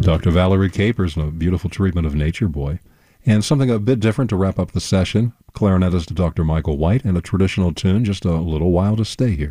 Dr. Valerie Capers, a beautiful treatment of Nature Boy. And something a bit different to wrap up the session, clarinetist Dr. Michael White, and a traditional tune, Just a Little While to Stay Here.